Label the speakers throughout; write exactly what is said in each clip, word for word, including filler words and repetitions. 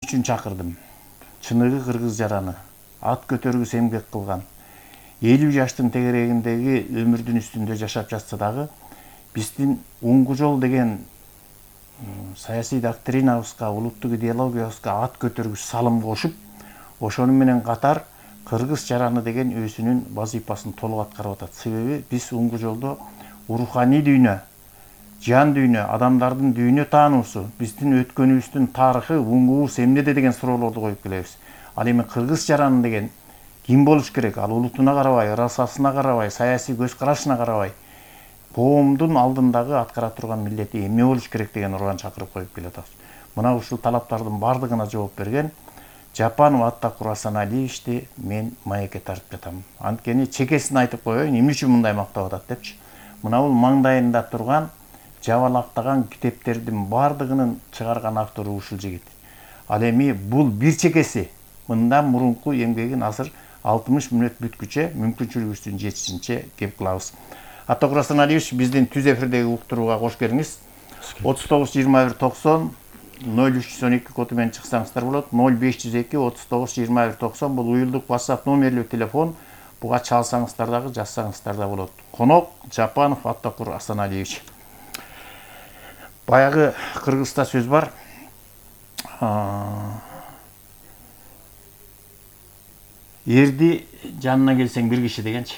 Speaker 1: үчүн чакырдым. Чыныгы кыргыз жараны, ат көтөргүс эмгек кылган, элүү жаштын тегерегиндеги өмүрдүн үстүндө жашап жатса дагы, биздин оңгу жол деген саясий доктринабызга, улуттук идеологиябызга ат көтөргүс салым кошуп, ошону менен катар кыргыз жараны деген өзүнүн вазифасын толук аткарып атат. Себеби биз оңгу жолдо руханий дүйнө, жан дүйнө, адамдардын дүйнө таануусу, биздин өткөнүбүздүн тарыхы, оңгубуз эмнеде деген суроолорду коюп келебиз. Ал эми кыргыз жараны деген ким болуш керек? Ал улутуна карабай, ырасасына карабай, саясий көз карашына карабай, коомдун алдындагы аткара турган милдети эмне болуш керек деген уран чакырып коюп келатабыз. Мына ушул талаптардын бардыгына жооп берген Жапанов Аттакур Асаналиевичти мен маекке тартып жатам. Анткени чекесин айтып коеюн, эмне үчүн мындай мактап атат депчи. Мына бул маңдайында турган жабалактаган китептердин бардыгынын чыгарган автору ушул жигит. Ал эми бул бир чекеси мындан мурунку эмгегин азыр алтымыш мүнөт бүткүчө мүмкүнчүлүгүбүздүн жетишинче кеп кылабыз. Аттакур Асаналиевич биздин түз эфирдеги уктурууга кош келиңиз. отуз тогуз жыйырма бир токсон ноль үч жүз он эки коду менен чыксаңыздар болот. ноль беш жүз эки отуз тогуз жыйырма бир токсон бул уюлдук WhatsApp номерлүү телефон. Буга чалсаңыздар дагы, жазсаңыздар да болот. Конок Жапанов Аттакур Асаналиевич. Баягы кыргызда сөз бар. Эрди жанына келсең бир киши дегенчи.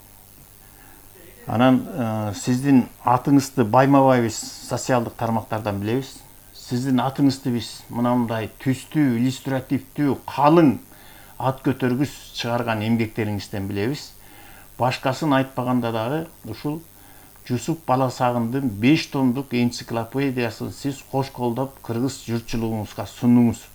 Speaker 1: Анан сиздин атыңызды байма-бай биз социалдык тармактардан билебиз. Сиздин атыңызды биз мынандай түстүү, иллюстративдүү, калың ат көтөргүс чыгарган эмгектериңизден билебиз. Башкасын айтпаганда дагы ушул Жусуп Баласагындын беш томдук энциклопедиясын сиз кош колдоп кыргыз журтчулугуңузга сундуңуз.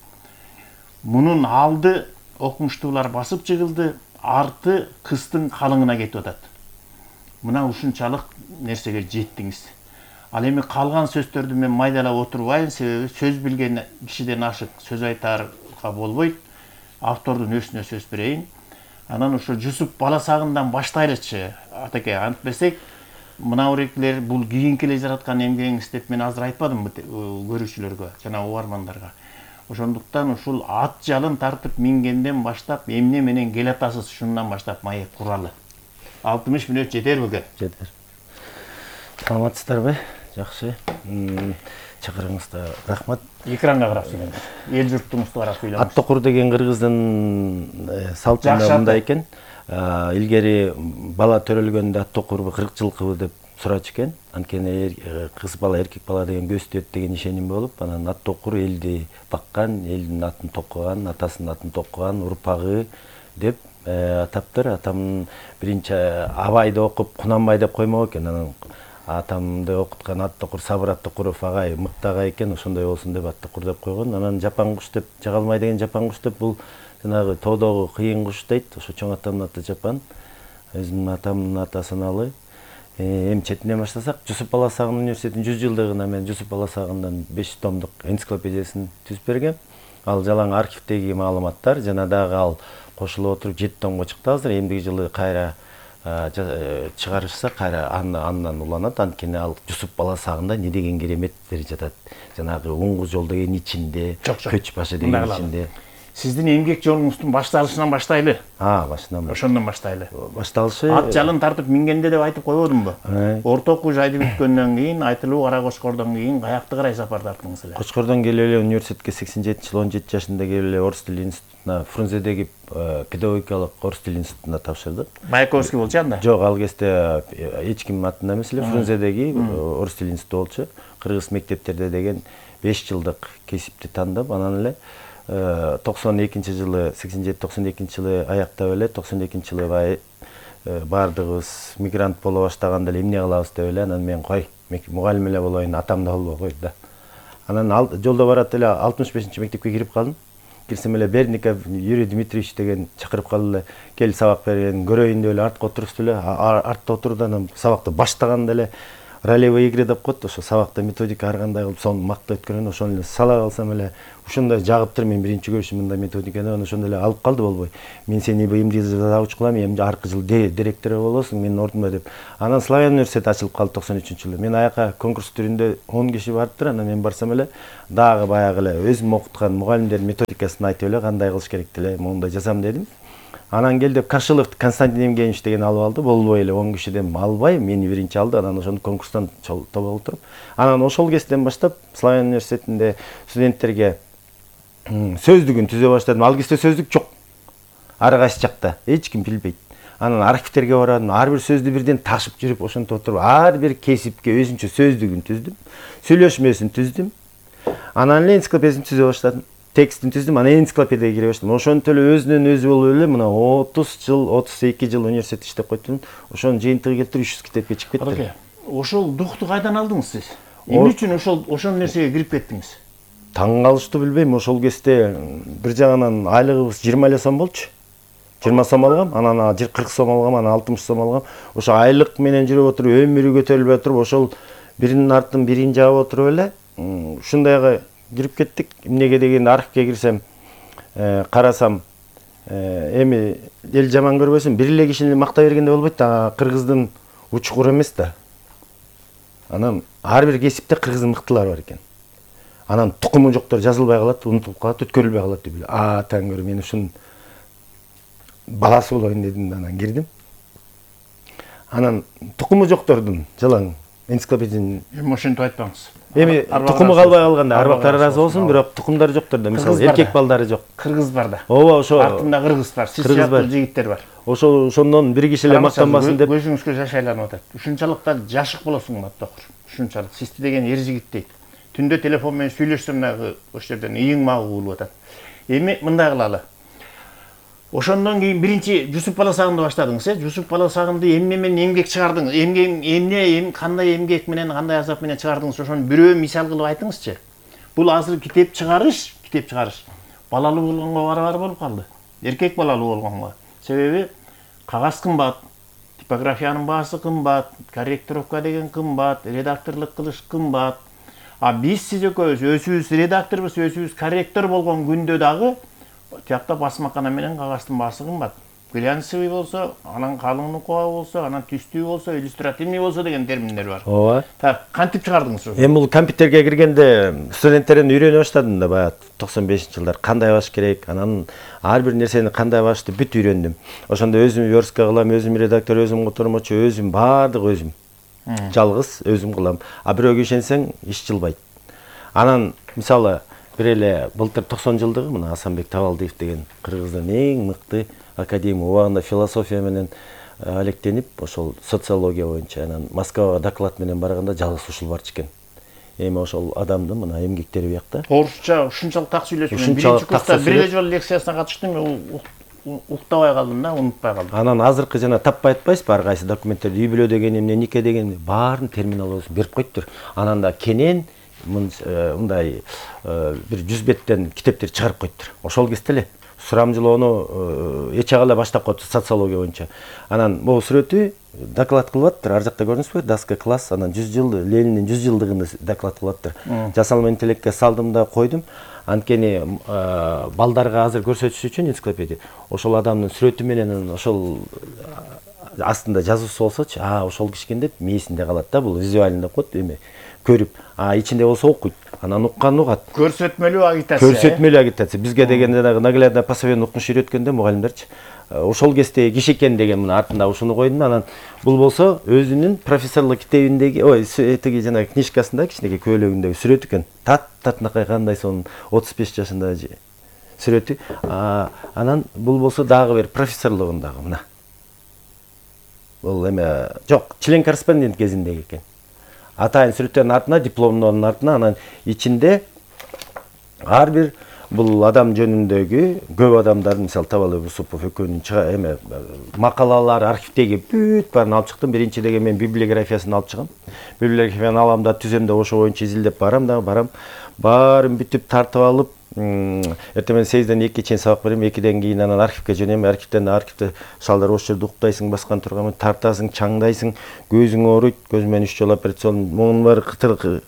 Speaker 1: Мунун алды окумуштуулар басып жыгылды, арты кыстын калыңына кетип атат. Мына ушунчалык нерсеге жеттиңиз. Ал эми калган сөздөрдү мен майдалап отурбайм, себеби сөз билген кишиден ашык сөз айтарга болбойт. Автордун өзүнө сөз берейин. Анан ошо Жусуп Баласагындан баштайлычы, атаке, антпесек, мына өрекилер бул кийинки эле жараткан эмгегиңиз деп мен азыр айтпадымбы көрүүчүлөргө жана угармандарга. Ошондуктан ушул ат жалын тартып мингенден баштап эмне менен келатасыз, шундан баштап маек куралы. алтымыш мүнөт жетер беле?
Speaker 2: Жетер. Саламатсыздарбы? Жакшы. Чакырыңызда рахмат.
Speaker 1: Экранга карап сүйлөңүз. Эл журтуңузду карап сүйлөңүз.
Speaker 2: Аттакур деген кыргыздын салтында мындай экен. Илгери бала төрөлгөндө Аттакурбу кырк жылкыбы деп сурачу экен. Анткени кыз бала, эркек бала деген көстөт деген ишеним болуп, анан Аттакур элди баккан, элдин атын токкоган, атасынын атын токкоган, урпагы деп атаптыр. Атам биринчи Абайды окуп Кунанбай деп коймок экен. Анан атамды окуткан Аттакур Сабыр Аттакуров агай мыкты агай экен, ошондой болсун деп Аттакур деп койгон. Анан Жапан куш деп, Жагалмай деген Жапан куш деп, бул жанагы тоодогу кыйын куш дейт. Ошо чоң атамдын аты Жапан, өзүмдүн атамдын аты Асаналы. Эми четинен баштасак, Жусуп Баласагын университетинин жүз жылдыгына мен Жусуп Баласагындын беш томдук энциклопедиясын түзүп бергем. Ал жалаң архивдеги маалыматтар, жана дагы ал кошулуп отуруп жети томго чыкты азыр. Эмдиги жылы кайра чыгарышса кайра андан уланат. Анткени ал Жусуп Баласагында не деген кереметтер жатат. Жанагы оңгу жол деген ичинде, көч башы деген ичинде.
Speaker 1: Сиздин эмгек жолуңуздун башталышынан баштайлы.
Speaker 2: А, башынан.
Speaker 1: Ошондон баштайлы.
Speaker 2: Башталышы
Speaker 1: ат жалын тартып мингенде деп айтып койбодумбу? Орто окуу жайды бүткөндөн кийин, Айтылуу Кара Кочкордон кийин каякты карай сапар тарттыңыз эле?
Speaker 2: Кочкордон келип эле университетке сексен жетинчи жылы он жети жашында келип эле орус тили институтуна, Фрунзедеги педагогикалык орус тили институтуна тапшырдык.
Speaker 1: Маяковский болчу анда?
Speaker 2: Жок, ал кезде эч ким атында эмес эле, Фрунзедеги орус тили институту болчу. Кыргыз мектептерде деген беш жылдык кесипти тандап, анан эле токсон экинчи жылы, сексен жети токсон экинчи жылы аяктап эле, токсон экинчи жылы бай бардыгыбыз мигрант боло баштаганда эле эмне кылабыз деп эле, анан мен кой, мугалим эле болоюн, атам да болбой койду да. Анан жолдо барат эле алтымыш бешинчи мектепке кирип калдым. Кирсем эле Берников Юрий Дмитриевич деген чакырып калды эле, кел сабак берген, көрөйүн деп эле артка отурушту эле, артта отурду, анан сабакты баштаганда эле ролевой игры деп коет, ошо сабакта методика ар кандай кылып сону мактап өткөргөн, ошону эле сала калсам эле ушундай жагыптыр. Мен биринчи көрүшүм мындай методиканы, анан ошондой эле алып калды болбой. Мен сени быйымды завуч кылам, эми аркы жыл директору болосуң менин ордумда деп. Анан Славян университети ачылып калды токсон үчүнчү жылы. Мен аяка конкурс түрүндө он киши барыптыр, анан мен барсам эле дагы баягы эле өзүм окуткан мугалимдердин методикасын айтып эле кандай кылыш керек эле моундай жазам дедим. Анан келди Кашилов Константин Евгеньевич деген алып алды. Болбой эле он кишиден албай мени биринчи алды. Анан ошону конкурстан тобо отуруп, анан ошол кезден баштап Славян университетинде студенттерге сөздүгүн түзө баштадым. Ал кезде сөздүк жок. Ар кайсы жакта эч ким билбейт. Анан архивтерге барадым. Ар бир сөздү бирден ташып жүрүп, ошентип отуруп, ар бир кесипке өзүнчө сөздүгүн түздүм. Сүйлөшмөсүн түздүм. Анан эле энциклопедиясын түзө баштадым. Текстин түздүм, анан энциклопедияга кире баштадым. Ошентип эле өзүнөн өзү болуп эле мына отуз жыл, отуз эки жыл университетте иштеп койдум. Ошонун жыйынтыгы келтирип үч жүз китепке чыгып кетти.
Speaker 1: Аке, ошол духту кайдан алдыңыз сиз? Эмне үчүн ошол ошол нерсеге кирип кеттиңиз?
Speaker 2: Таң калыштуу билбейм, ошол кезде бир жагынан айлыгыбыз жыйырма эле сом болчу. жыйырма сом алгам, анан кырк сом алгам, анан алтымыш сом алгам. Ошо айлык менен жүрүп отуруп, өмүрү көтөрүлбөй отуруп, ошол биринин артын бирин жаап отуруп эле ушундайга кирип кеттик. Эмнеге дегенде архивге кирсем, карасам, эми эл жаман көрбөсүн, бир эле кишини мактай бергенде болбойт да, кыргыздын учкуру эмес да. Анан ар бир кесипте кыргыздын мыктылары бар экен. Анан тукуму жоктор жазылбай калат, унутулуп калат, өткөрүлбөй калат деп эле. А таңгөр мен ушун баласы болоюн дедим, анан кирдим. Анан тукуму жоктордун жалаң энциклопедияны
Speaker 1: Эми ошентип айтпаңыз.
Speaker 2: Эми тукуму калбай калганда арбактары ыраазы болсун, бирок тукумдары жоктор да. Мисалы эркек балдары жок.
Speaker 1: Кыргыз бар да.
Speaker 2: Ооба, ошо
Speaker 1: Артында кыргыз бар, сиз сыяктуу жигиттер бар.
Speaker 2: Ошо ошондон бир киши эле мактанбасын деп.
Speaker 1: Көзүңүзгө жаш айланып атат. Ушунчалык да жашык болосуң ба, токур. Ушунчалык сизди деген эр жигит дейт. Түндө телефон менен сүйлөшсөм дагы ошол жерден ийиң магы угулуп атат. Эми мындай кылалы. Ошондон кийин биринчи Жусуп Баласагынды баштадыңыз, э? Жусуп Баласагынды эмне менен эмгек чыгардыңыз? Эмгек эмне, эм кандай эмгек менен, кандай азап менен чыгардыңыз? Ошону бирөө мисал кылып айтыңызчы. Бул азыр китеп чыгарыш, китеп чыгарыш. Балалуу болгонго барабар болуп калды. Эркек балалуу болгонго. Себеби кагаз кымбат, типографиянын баасы кымбат, корректировка деген кымбат, редакторлук кылыш кымбат. А биз сиз экөөбүз өзүбүз редакторбуз, өзүбүз корректор болгон күндө дагы тиякта басмакана менен кагаздын баасы кымбат. Глянцевый болсо, анан калың нукуа болсо, анан түстүү болсо, иллюстративный болсо деген терминдер бар.
Speaker 2: Ооба.
Speaker 1: Так, кантип чыгардыңыз ошо?
Speaker 2: Эми бул компьютерге киргенде студенттерден үйрөнө баштадым да, баягы токсон бешинчи жылдар кандай баш керек, анан ар бир нерсени кандай башты бүт үйрөндүм. Ошондо өзүм верстка кылам, өзүм редактор, өзүм котормочу, өзүм баардык өзүм. Жалгыз өзүм кылам. А бирөөгө ишенсең иш жылбайт. Анан мисалы бир эле былтыр токсон жылдыгы мына Асанбек Табалдиев деген кыргыздын эң мыкты академик убагында философия менен алектенип, ошол социология боюнча анан Москвага доклад менен барганда жалгыз ушул барчу экен. Эми ошол адамдын мына эмгектери биякта.
Speaker 1: Орусча ушунчалык так сүйлөшүп, биринчи курста бир эле жолу лекциясына катыштым, уктабай калдым да, унутпай калдым.
Speaker 2: Анан азыркы жана таппай атпайсызбы, ар кайсы документтерди үй бүлө деген эмне, нике деген баарын терминологиясын берип коюптур. Анан да кенен мындай бир жүз беттен китептер чыгарып коюптур. Ошол кезде эле сурамжылоону эч ага эле баштап коюптур социология боюнча. Анан могу сүрөтү доклад кылып аттыр, ар жакта көрдүңүзбү? Даска класс, анан жүз жыл Лениндин жүз жылдыгын доклад кылып аттыр. Жасалма интеллектке салдым да койдум. Анткени балдарга азыр көрсөтүш үчүн энциклопедия ошол адамдын сүрөтү менен ошол астында жазуусу болсочу, а ошол киши экен деп мээсинде калат да, бул визуальный деп коет, эми көрүп, а ичинде болсо окуйт. Анан уккан угат.
Speaker 1: Көрсөтмөлүү агитация.
Speaker 2: Көрсөтмөлүү агитация. Бизге дегенде дагы наглядно постоянно укмуш үйрөткөндө мугалимдерчи. Ошол кезде киши экен деген мына артында ушуну койдум. Анан бул болсо өзүнүн профессорлук китебиндеги, ой, этиги жана книжкасында кичинекей көйлөгүндөгү сүрөтү экен. Тат татынакай кандай сонун отуз беш жашында сүрөтү. Анан бул болсо дагы бир профессорлугундагы мына. Бул эме жок, член корреспондент кезиндеги экен. Атайын сүрөттөрдүн артына, дипломдордун артына, анан ичинде ар бир бул адам жөнүндөгү көп адамдардын, мисалы Табалбек Усупов экөөнүн эме макалалары архивдеги бүт баарын алып чыктым. Биринчи деген мен библиографиясын алып чыгам. Библиографияны алам да түзөм да ошо боюнча изилдеп барам да, барам. Баарын бүтүп тартып алып, эртең менен сегизден экиге чейин сабак берем, экиден кийин анан архивке жөнөйм, архивден архивде шалдар ошол жерде уктайсың, баскан турганмын, тартасың, чаңдайсың, көзүң ооруйт, көз менен үч жолу операцион, мунун баары кытыр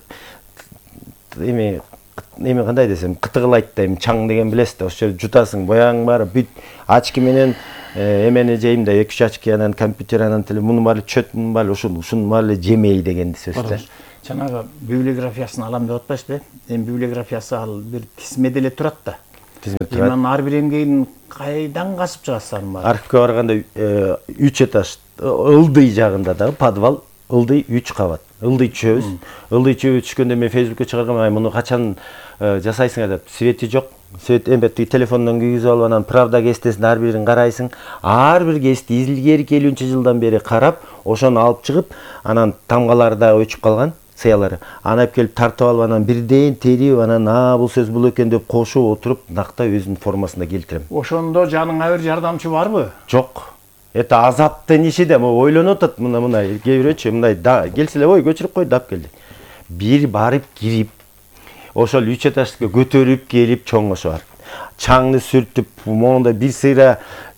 Speaker 2: эме эме кандай десем, кытыгылайт да, эми чаң деген билесиз да, ошол жерде жутасың, бояң баары бүт, ачки менен эмени жейм да, эки үч ачки, анан компьютер, анан теле, мунун баары чөт, мунун баары ушул, ушунун баары жемей дегенди сөз да.
Speaker 1: Жанагы библиографиясын алам деп атпайсызбы? Эми библиографиясы ал бир тизмеде эле турат да.
Speaker 2: Тизмеде турат.
Speaker 1: Эми ар бир эмгегин кайдан касып чыгасыз анын баары?
Speaker 2: Архивке барганда үч этаж, ылдый жагында дагы подвал, ылдый үч кабат. Ылдый чөбүз. Ылдый чөбү түшкөндө мен Facebookка чыгаргам, ай муну качан жасайсың деп. Свети жок. Свет эмбетти телефондон күйгүзүп алып анан Правда кестесин ар бирин карайсың. Ар бир кести изилгери элүүнчү жылдан бери карап, ошону алып чыгып, анан тамгалары да өчүп калган. Сыялары. Аны алып келип тартып алып, анан бирден терип, анан а бул сөз бул экен деп кошуп отуруп, накта өзүнүн формасында келтирем.
Speaker 1: Ошондо жаныңа бир жардамчы барбы?
Speaker 2: Жок. Это азаптын иши да, ойлонуп атат, мына мына кээ бирөөчү мындай келсе эле, ой көчүрүп кой деп келди. Бир барып кирип, ошол үч этажды көтөрүп келип чоңошо бар. Чаңды сүртүп, монда бир сыйра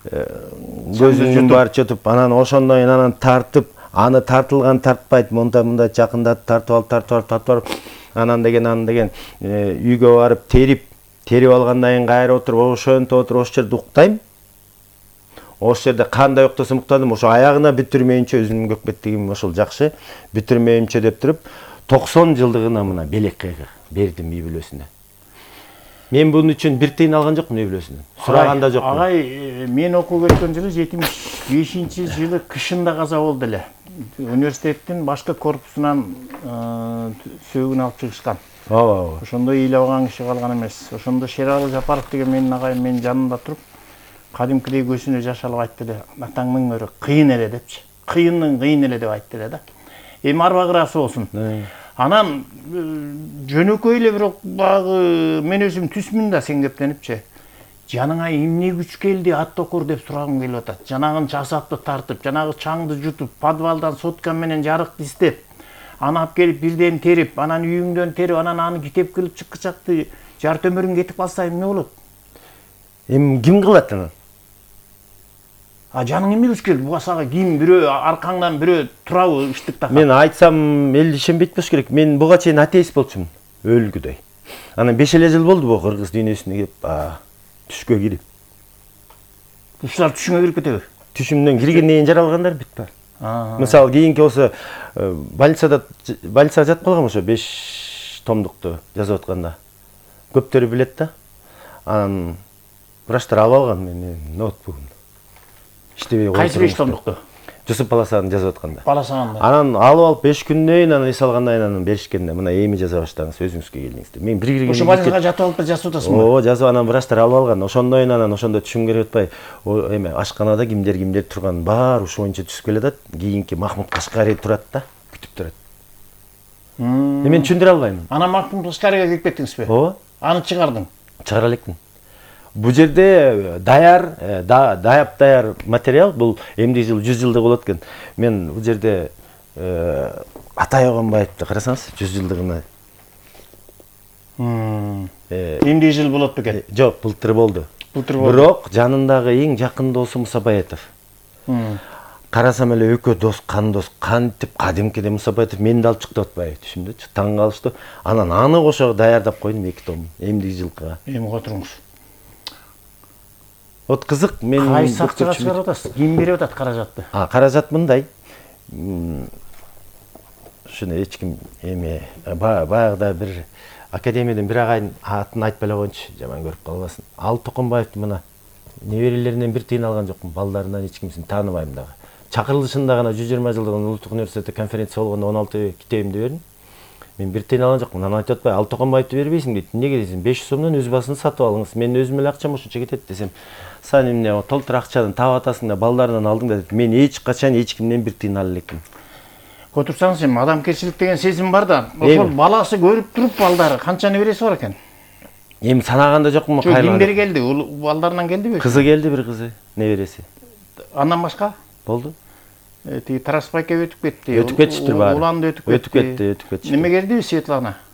Speaker 2: көзүнүн бар чөтүп, анан ошондон кийин анан тартып, аны тартылган тартпайт, монда мында жакындатып тартып алып, тартып алып, тартып алып, анан деген, анан деген үйгө барып терип, терип алгандан кийин кайра отуруп, ошентип отуруп, ошол жерде уктайм. Ошол жерде кандай уктасам уктадым, ошо аягына бүтүрмөйүнчө өзүмдүн көкбеттигим ошол жакшы, бүтүрмөйүнчө деп туруп, токсон жылдыгына мына белекке бердим үй бүлөсүнө. Мен бунун үчүн бир тыйын алган жокмун үй бүлөсүнөн. Сураган да жокмун.
Speaker 1: Агай, мен окууга өткөн жылы жетимиш бешинчи жылы кышында каза болду эле. Университеттин башкы корпусунан сөөгүн алып чыгышкан.
Speaker 2: Ооба.
Speaker 1: Ошондо ыйлабаган киши калган эмес. Ошондо Шералы Жапаров деген менин агайым менин жанымда туруп, кадимкидей көзүнө жаш алып айтты эле, атаңдын өрү кыйын эле депчи. Кыйындын кыйын эле деп айтты эле да. Эми арбагырасы болсун. Анан жөнөкөй эле бирок багы мен өзүм түсмүн да сеңдептенипчи. Жаныңа эмне күч келди аттокур деп сурагым келип атат. Жанагын жасапты тартып, жанагы чаңды жутуп, подвалдан соткан менен жарыкты издеп, аны алып келип бирден терип, анан үйүңдөн терип, анан аны китеп кылып чыккычакты жарты өмүрүң кетип калса эмне болот?
Speaker 2: Эми ким кылат аны?
Speaker 1: А жаның эмне күч келди? Буга сага ким бирөө аркаңдан бирөө турабы ыштыкта?
Speaker 2: Мен айтсам эл ишенбейт болуш керек. Мен буга чейин атеист болчумун, өлгүдөй. Анан беш эле жыл болду бу кыргыз дүйнөсүнө кеп, түшкө кирип.
Speaker 1: Ушулар түшүңө кирип кетеби?
Speaker 2: Түшүмдөн киргенден кийин жаралгандар бүт бар. Мисалы кийинки болсо больницада больницага жатып калгам ошо беш томдукту жазып атканда. Көптөрү билет да. Анан врачтар алып алган менин ноутбугумду. Иштебей койгон.
Speaker 1: Кайсы беш томдукту?
Speaker 2: Жусуп Баласаган жазып атканда.
Speaker 1: Баласаганда.
Speaker 2: Анан алып алып беш күндөн кийин анан эс алгандан кийин анан беришкенде, мына эми жаза баштаңыз, өзүңүзгө келиңиз деп. Мен бир киргенде
Speaker 1: ошо больницага жатып алып жазып атасыңбы?
Speaker 2: Ооба, жазып анан врачтар алып алган. Ошондон кийин анан ошондо түшүм керек атпай, эме ашканада кимдер кимдер турган бар ушу боюнча түшүп келатат. Кийинки Махмуд Кашкари турат да, күтүп турат. Мен түшүндүрө албайм.
Speaker 1: Анан Махмуд Кашкарига кирип кеттиңизби?
Speaker 2: Ооба.
Speaker 1: Аны чыгардың?
Speaker 2: Чыгара элекмин. Бул жерде даяр, даяп даяр материал, бул эмдиги жыл жүз жылдык болот экен. Мен бул жерде Атай Огонбаевди карасаңыз, жүз жылдыгына.
Speaker 1: Эмдиги жыл болот бекен?
Speaker 2: Жок, былтыр болду.
Speaker 1: Былтыр болду.
Speaker 2: Бирок жанындагы эң жакын досу Муса Баятов. Карасам эле экөө дос, кан дос, кантип кадимкиде Муса Баятов менди алып чыкты атпайбы түшүмдөчү. Таң калыштуу. Анан аны кошо даярдап койдум эки том, эмдиги жылкыга.
Speaker 1: Эми отуруңуз.
Speaker 2: Вот кызык, мен
Speaker 1: кайсы акчага чыгарып атасыз? Ким берип атат каражатты?
Speaker 2: А, каражат мындай. Ушуну эч ким эме баягыда бир академиядан бир агайдын атын айтпай эле коеюнчу, жаман көрүп калбасын. Ал Токонбаевди мына неберелеринен бир тыйын алган жокмун, балдарынан эч кимсин тааныбайм дагы. Чакырылышында гана жүз жыйырма жылдыгын улуттук университетте конференция болгондо он алты китебимди бердим. Мен бир тыйын алган жокмун. Анан айтып атпай, Ал Токонбаевди бербейсиң дейт. Эмнеге дейсиң? беш жүз сомдон өз басын сатып алыңыз. Мен өзүм эле акчам ушунча кетет десем, сен эмне толтур акчадан таап атасың да балдарынан алдың да деп. Мен эч качан эч кимден бир тыйын ала элекмин.
Speaker 1: Отурсаңыз эми адамгерчилик деген сезим бар да, ошол баласы көрүп туруп балдары канча небереси бар экен?
Speaker 2: Эми санаганда жокмун,
Speaker 1: кайла. Кимдер келди? Балдарынан келдиби?
Speaker 2: Кызы келди, бир кызы, небереси.
Speaker 1: Андан башка?
Speaker 2: Болду.
Speaker 1: Тиги Тараспайке өтүп кетти.
Speaker 2: Өтүп кетиптир баары.
Speaker 1: Уланды өтүп кетти.
Speaker 2: Өтүп кетти, өтүп кетти.
Speaker 1: Неме келдиби Светлана?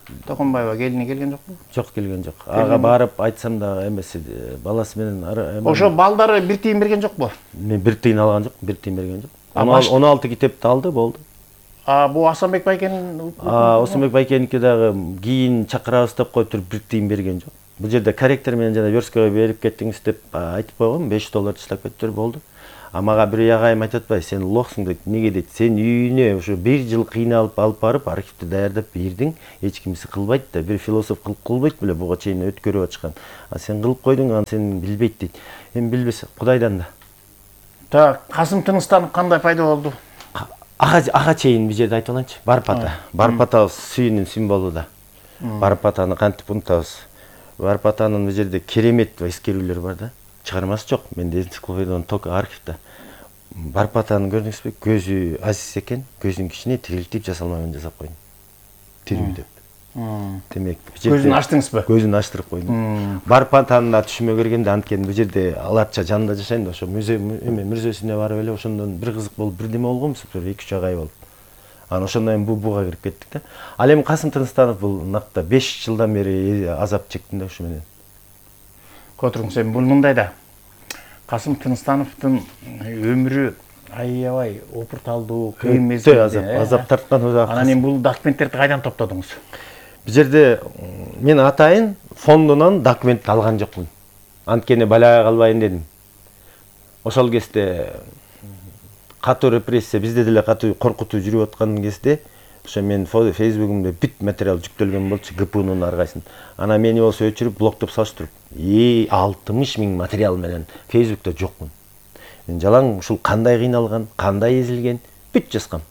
Speaker 1: Токонбаева келине келген жокпу?
Speaker 2: Жок, келген жок. Ага барып айтсам да эмеси баласы менен
Speaker 1: Ошо балдары бир тыйын берген жокпу?
Speaker 2: Мен бир тыйын алган жок, бир тыйын берген жок. он алты китепти алды, болду.
Speaker 1: А бу Асанбек байкенин?
Speaker 2: А Асанбек байкеники дагы кийин чакырабыз деп коюп туруп бир тыйын берген жок. Бул жерде корректор менен жана верскага берип кеттиңиз деп айтып койгом, беш доллар таштап кетиптир, болду. А мага бир агайым айтып атпайбы, сен лохсуң дейт. Неге дейт? Сен үйүнө ошо бир жыл кыйналып алып барып, архивди даярдап бердиң, эч кимси кылбайт да, бир философ кылып кылбайт беле буга чейин өткөрүп ачкан. А сен кылып койдуң, аны сен билбейт дейт. Эми билбесе Кудайдан да.
Speaker 1: Так, Касым Тыныстанов кандай пайда болду?
Speaker 2: Ага ага чейин бул жерде айтып алайынчы. Барпата. Барпата сүйүнүн символу да. Барпатаны кантип унутабыз? Барпатанын бул жерде керемет эскерүүлөр бар да. Чыгармасы жок. Менде энциклопедиянын ток архивде. Барпатаны көрдүңүзбү? Көзү азиз экен, көзүн кичине тирилтип жасалмаган жасап койдум. Тирүү деп. Демек,
Speaker 1: көзүн ачтыңызбы?
Speaker 2: Көзүн ачтырып койдум. Барпатанына түшүмө киргенде анткени бул жерде аларча жанында жашайм да, ошо музей эме мүрзөсүнө барып эле ошондон бир кызык болуп, бирдеме болгонбуз, эки үч агай болуп. Анан ошондон кийин бу буга кирип кеттик да. Ал эми Касым Тыныстанов бул накта беш жылдан бери азап чектим да ушу менен.
Speaker 1: Котуруңуз, эми бул мындай да. Касым Тыныстановдун өмүрү аябай опурталдуу, кыйын мезгил,
Speaker 2: азап, азап тарткан узак.
Speaker 1: Анан эми бул документтерди кайдан топтодуңуз?
Speaker 2: Бул жерде мен атайын фондунан документ алган жокмун. Анткени балага калбайын дедим. Ошол кезде катуу репрессия, бизде деле катуу коркутуу жүрүп аткан кезде, ошо мен фейсбугумда бүт материал жүктөлгөн болчу, ГПУнун ар кайсын. Анан мени болсо өчүрүп, блоктоп салыштырып, и алтымыш миң материал менен фейсбукта жокмун. Мен жалаң ушул кандай кыйналган, кандай эзилген, бүт жазгам.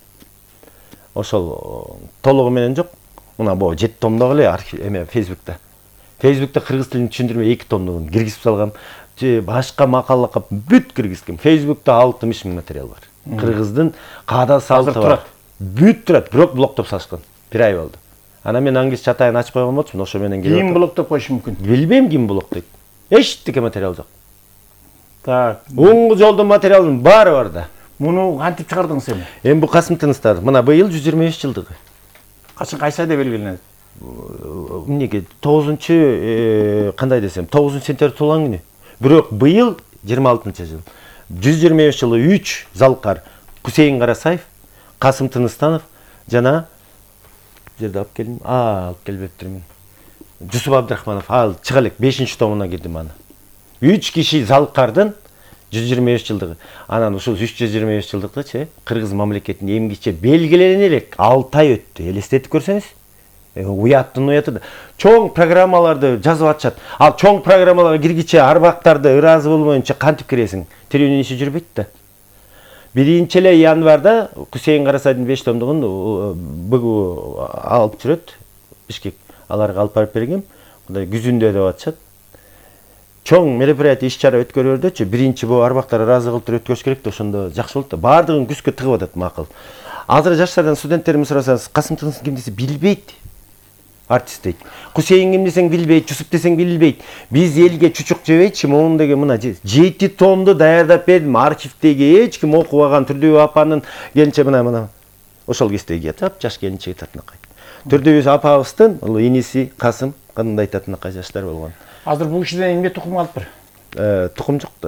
Speaker 2: Ошол толугу менен жок. Мына бу жети томдогу эле архив эме фейсбукта. Фейсбукта кыргыз тилин түшүндүрмө эки томдугун киргизип салгам. Же башка макалага бүт киргизгем. Фейсбукта алтымыш миң материал бар. Кыргыздын каада салты бар. Бүт турат, бирок блоктоп салышкан. Бир ай болду. Анан мен англисче атайын ачып койгон болчумун, ошо менен келип.
Speaker 1: Ким блоктоп коюшу мүмкүн?
Speaker 2: Билбейм ким блоктойт. Эчтеке материал жок.
Speaker 1: Так,
Speaker 2: оңго жолдун материалынын баары бар да.
Speaker 1: Муну кантип чыгардыңыз эми?
Speaker 2: Эми бу Касым Тыныстанов, мына быйыл жүз жыйырма беш жылдыгы.
Speaker 1: Качан кайсы айда белгиленет?
Speaker 2: Эмнеге тогузунчу кандай десем, тогузунчу сентябрь туулган күнү. Бирок быйыл жыйырма алтынчы жыл. жүз жыйырма беш жылы үч залкар Кусейин Карасаев, Касым Тыныстанов жана жерде алып келдим. А, алып келбептирмин. Жусуп Абдрахманов ал чыга элек бешинчи томуна кирдим аны. үч киши залкардын жүз жыйырма беш жылдыгы. Анан ушул үч жүз жыйырма беш жылдыкчы кыргыз мамлекетинин эмгиче белгилене элек алты ай өттү. Элестетип көрсөңүз. Уяттын уяты да. Чоң программаларды жазып атышат. Ал чоң программаларга киргиче арбактарды ыраазы болмоюнча кантип киресиң? Тирүүнүн иши жүрбөйт да. Биринчи эле январда Кусейин Карасайдын беш томдугун бугу алып жүрөт. Бишкек аларга алып барып бергем. Мындай күзүндө деп атышат. Чоң мероприятие иш-чара өткөрөрдөчү биринчи бу арбактар ыраазы кылып туруп өткөрүш керек да, ошондо жакшы болот да. Бардыгын күзгө тыгып атат макул. Азыр жаштардан студенттерден сурасаңыз, Касым Тыныстанов ким десе билбейт. Артист дейт. Кусейин ким десең билбейт, Жусуп десең билбейт. Биз элге чучук жебейтчи, могун деген мына жети томду даярдап бердим. Архивдеги эч ким окубаган Түрдөбү апанын келинче мына мына ошол кездеги жатып, жаш келинчеги татынакай. Түрдөбү апабыздын улуу иниси Касым кандай татынакай жаштар болгон.
Speaker 1: Азыр бул кишиден эмне тукум алыптыр?
Speaker 2: Э, тукум жок.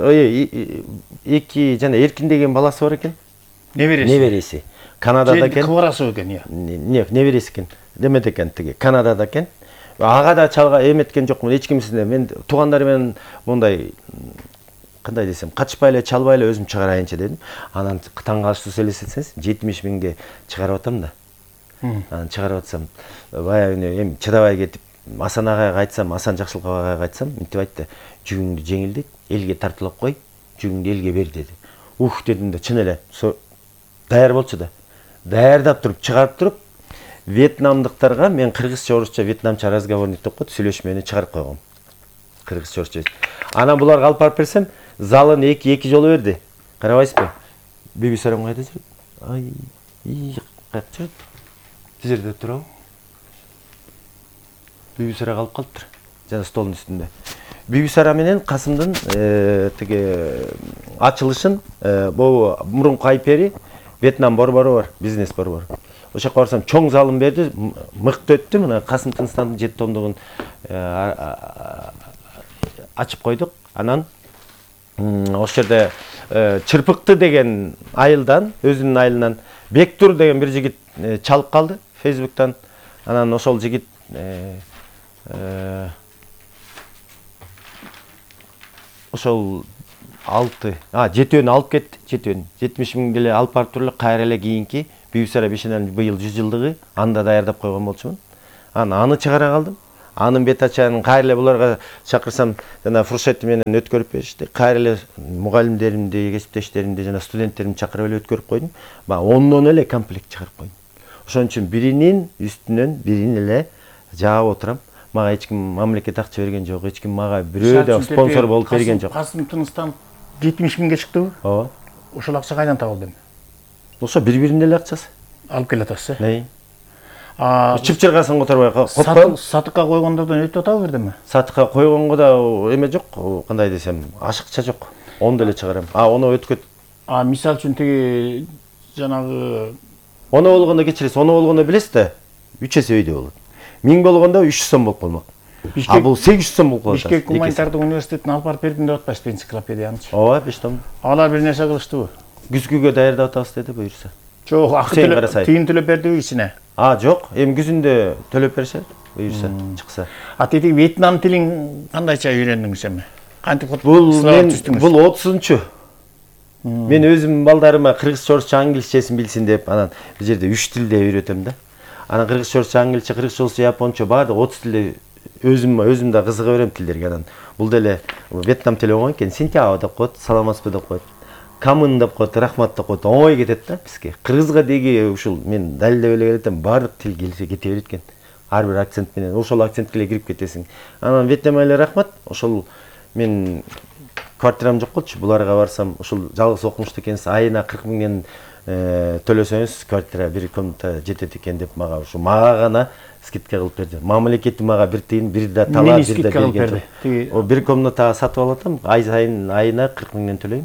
Speaker 2: Эки жана Эркин деген баласы бар экен.
Speaker 1: Небереси.
Speaker 2: Небереси. Канадада экен.
Speaker 1: Кыбырасы экен, я.
Speaker 2: Не, небереси экен. Демет экен тиги. Канадада экен. Ага да чалга эметкен жокмун, эч кимсине. Мен туугандар менен мындай кандай десем, качпай эле, чалбай эле өзүм чыгарайынчы дедим. Анан таң калыштуу элестетсеңиз, жетимиш миңди чыгарып атам да. Анан чыгарып атсам, баягы эми чыдабай кетип, Асан агайга айтсам, Асан Жакшылык агайга айтсам, мынтип айтты. Жүгүңдү жеңилдет, элге тартылып кой, жүгүңдү элге бер деди. Ух дедим да, чын эле. Даяр болчу да. Даярдап туруп, чыгарып туруп, вьетнамдыктарга мен кыргызча, орусча, вьетнамча разговорник деп коюп, сүйлөшмөнү чыгарып койгом. Кыргызча, орусча. Анан буларга алып барып берсем, залын эки эки жолу берди. Карабайсызбы? Бибисарам кайда жүрөт? Ай, и, каяк жүрөт? Тил жерде турабы? Бибисара калып калыптыр. Жана столдун үстүндө. Бибисара менен Касымдын тиги ачылышын бу мурунку айпери Вьетнам борбору бар, бизнес борбору. ошол жака барсам чоң залым берди, мыкты өттү. Мына Касым Тыныстандын жети томдугун ачып койдук. Анан ошол жерде Чырпыкты деген айылдан, өзүнүн айылынан Бектур деген бир жигит чалып калды Фейсбуктан. Анан ошол жигит ошол алты, а жетөөнү алып кетти, жетөөнү. жетимиш миң деле алып барып туруп кайра эле кийинки Бүйүсара Бешенелдин быйыл жүз жылдыгы анда даярдап койгон болчумун. Анан аны чыгара калдым. Анын бет ачарын кайра эле буларга чакырсам, жана фуршети менен өткөрүп беришти. Кайра эле мугалимдеримди, кесиптештеримди жана студенттеримди чакырып эле өткөрүп койдум. Баа ондон эле комплект чыгарып койдум. Ошон үчүн биринин үстүнөн бирин эле жаап отурам. Мага эч ким мамлекет акча берген жок, эч ким мага бирөө да спонсор болуп берген жок.
Speaker 1: Касым Тыныстан жетимиш миңге чыктыбы?
Speaker 2: Ооба.
Speaker 1: Ошол акча кайдан табылды эми?
Speaker 2: Ошо бири-биринин эле акчасы.
Speaker 1: Алып келатасыз, э?
Speaker 2: Не?
Speaker 1: А
Speaker 2: чыпчыргасын которбой
Speaker 1: котпойм. Сатыкка койгондордон өтүп атабы бирдеме?
Speaker 2: Сатыкка койгонго да эме жок, кандай десем, ашыкча жок. Onu деле чыгарам. А onu өткөт.
Speaker 1: А мисал үчүн тиги жанагы
Speaker 2: Onu болгондо кечиресиз, onu болгондо билесиз да, үч эсе өйдө болот. миң болгондо үч жүз сом болуп калмак. А бул сегиз жүз сом болуп калат.
Speaker 1: Бишкек гуманитардык университетине алып барып бердим деп атпайсызбы энциклопедиянычы?
Speaker 2: Ооба, беш том.
Speaker 1: Алар бир нерсе кылыштыбы?
Speaker 2: Күзгүгө даярдап атабыз деди, буюрса.
Speaker 1: Жок, акы төлөп, тыйын төлөп бердиби ичине?
Speaker 2: А, жок, эми күзүндө төлөп беришет, буюрса, чыкса.
Speaker 1: А тетиги вьетнам тилин кандайча үйрөндүңүз эми? Кантип
Speaker 2: бул мен бул отузунчу. Мен өзүм балдарыма кыргызча, орусча, англисчесин билсин деп, анан бул жерде үч тилде үйрөтөм да. Анан кыргызча, орусча, англисче, кыргызча, орусча, японча баардык отуз тилде өзүм өзүм да кызыга берем тилдерге. Анан бул деле вьетнам тили оңой экен, синтяо деп коет, саламатсызбы деп коет. Камын деп коет, рахмат деп коет, оңой кетет да бизге. Кыргызга деги ушул мен далилдеп эле келетем, баардык тил келсе кете берет экен. Ар бир акцент менен, ошол акцентке эле кирип кетесиң. Анан вьетнам эле рахмат, ошол мен квартирам жок болчу, буларга барсам, ошол жалгыз окумуштуу экенсиз, айына кырк миңден төлөсөңүз квартира бир комната жетет экен деп мага ушу мага гана скидка кылып берди. Мамлекет мага бир тыйын, бир да талаа, бир да берген жок. О бир комната сатып алатам, ай сайын айына кырк миңден төлөйм.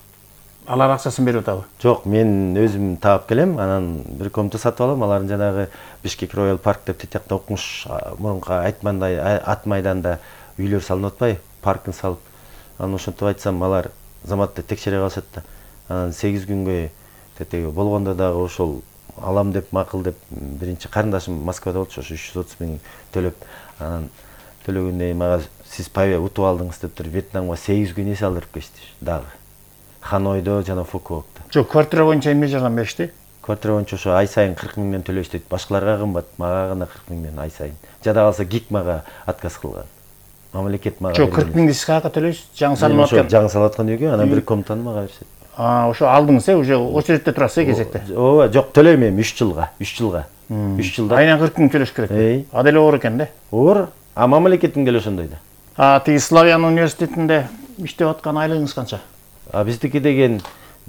Speaker 1: Алар акчасын берип атабы?
Speaker 2: Жок, мен өзүм таап келем, анан бир комната сатып алам, алардын жанагы Бишкек Роял Парк деп тетиякта окумуш мурунку айтмандай ат майданда үйлөр салынып атпайбы, паркын салып. Анан ошентип айтсам, алар заматты текшере калышат да. Анан сегиз күнгө тетеги болгондо дагы ошол алам деп макул деп биринчи карындашым Москвада болчу, ошо үч жүз отуз миң төлөп, анан төлөгөндөн кийин мага сиз пай утуп алдыңыз деп туруп Вьетнамга сегиз күн эс алдырып кетти дагы. Ханойдо жана Фукуокто.
Speaker 1: Жок, квартира боюнча эмне жардам беришти?
Speaker 2: Квартира боюнча ошо ай сайын кырк миңден төлөйсүз дейт. Башкаларга кымбат, мага гана кырк миңден ай сайын. Жада калса ГИК мага отказ кылган. Мамлекет мага.
Speaker 1: Жок, кырк миңди сиз каяка төлөйсүз? Жаңы салынып аткан.
Speaker 2: Жаңы салып аткан үйгө анан бир комнатаны мага беришет.
Speaker 1: А, ошо алдыңыз, э, уже очередте турасыз, э, кезекте.
Speaker 2: Ооба, жок, төлөйм эми үч жылга, үч жылга. үч жылда.
Speaker 1: Айына кырк миң төлөш керек. А деле оор экен да.
Speaker 2: Оор. А мамлекеттин деле ошондой да.
Speaker 1: А тиги Славян университетинде иштеп аткан айлыгыңыз канча?
Speaker 2: А биздики деген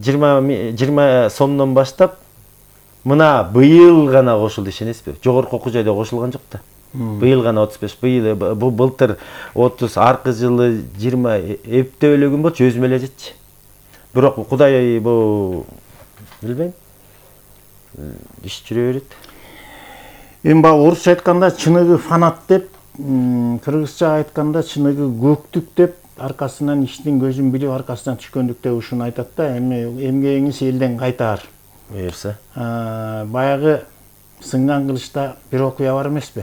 Speaker 2: жыйырма сомдон баштап мына быйыл гана кошулду, ишенесизби? Жогорку окуу жайда кошулган жок да. Быйыл гана отуз беш, быйыл бул былтыр отуз, аркы жылы жыйырма эптеп эле күн болчу, өзүм эле жетчи. Бирок Кудай бу билбейм. Иш жүрө берет.
Speaker 1: Эми баягы орусча айтканда чыныгы фанат деп, кыргызча айтканда чыныгы көктүк деп, аркасынан иштин көзүн билип, аркасынан түшкөндүк деп ушуну айтат да. Эми эмгегиңиз элден кайтаар.
Speaker 2: Буюрса.
Speaker 1: Баягы сыңган кылычта бир окуя бар эмеспи?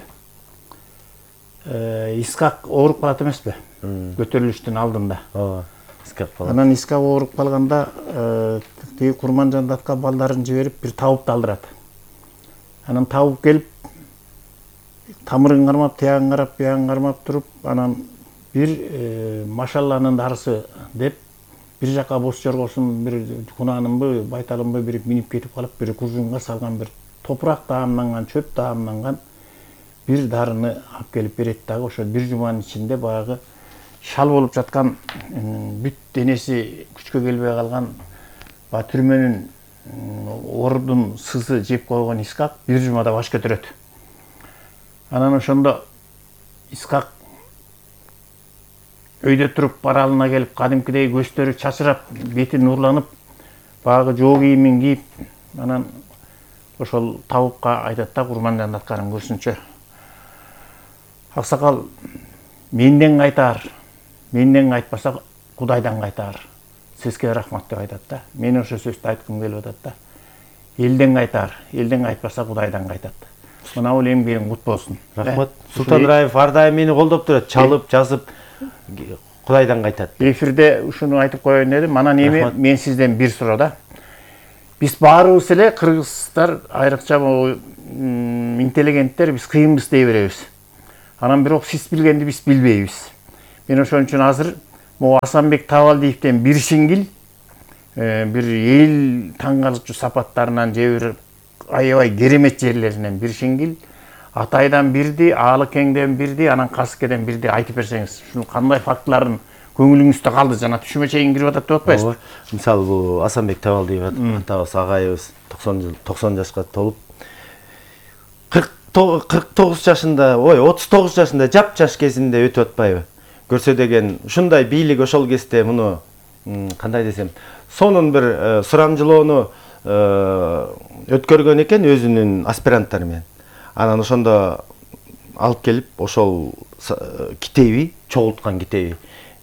Speaker 1: Искак ооруп калат эмеспи? Көтөрүлүштүн алдында.
Speaker 2: Ооба. Искак калат.
Speaker 1: Анан Искак ооруп калганда тиги Курманжан датка балдарын жиберип бир табыпты алдырат. Анан табып келип тамырын кармап, тиягын карап, биягын кармап туруп, анан бир машалланын дарысы деп бир жака бос жоргосун бир кунанынбы, байталынбы бир минип кетип калып, бир куржунга салган бир топурак даамданган, чөп даамданган бир дарыны алып келип берет дагы. Ошо бир жуманын ичинде баягы шал болуп жаткан, бүт денеси күчкө келбей калган, ба түрмөнүн ордун сызы жеп койгон Искак бир жумада баш көтөрөт. Анан ошондо Искак өйдө туруп баралына келип, кадимкидей көздөрү чачырап, бети нурланып, баягы жоо кийимин кийип, анан ошол табыпка айтат да курманжан атканын көрсүнчө. Аксакал менден кайтар, менден кайтпаса Кудайдан кайтар. Сизге рахмат деп айтат да. Мен ошо сөздү айткым келип атат да. Элден кайтар, элден кайтпаса Кудайдан кайтат. Мына бул эмгегиң кут болсун.
Speaker 2: Рахмат. Султан Раев ар дайым мени колдоп турат, чалып, жазып Кудайдан кайтат.
Speaker 1: Эфирде ушуну айтып коеюн дедим. Анан эми мен сизден бир суроо да. Биз баарыбыз эле кыргыздар, айрыкча интеллигенттер биз кыйынбыз дей беребиз. Анан бирок сиз билгенди биз билбейбиз. Мен ошон үчүн азыр могу Асанбек Табалдиевден бир сиңгил, бир эл таң калчу сапаттарынан же бир аябай керемет жерлеринен бир сиңгил, Атайдан бирди, Аалыкеңден бирди, анан Касыкеден бирди айтып берсеңиз. Ушул кандай фактыларын көңүлүңүздө калды, жана түшүмө чейин кирип атат деп атпайсызбы?
Speaker 2: Мисалы бул Асанбек Табалдиев атабыз агайыбыз токсон жашка толуп кырк тогуз жашында, ой, отуз тогуз жашында жап-жаш кезинде өтүп атпайбы? Көрсө деген ушундай бийлик ошол кезде муну кандай десем, сонун бир сурамжылоону өткөргөн экен өзүнүн аспиранттары менен. Анан ошондо алып келип ошол китеби, чогулткан китеби,